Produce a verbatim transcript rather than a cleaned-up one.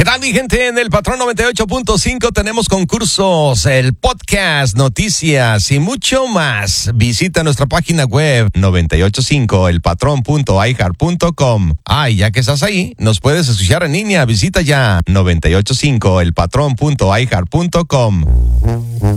tal, mi gente? En el Patrón noventa y ocho punto cinco tenemos concursos, el podcast, noticias y mucho más. Visita nuestra página web noventa y ocho punto cinco el patrón punto i heart punto com. Ah, y ya que estás ahí, nos puedes escuchar en línea. Visita ya noventa y ocho punto cinco el patrón punto i heart punto com.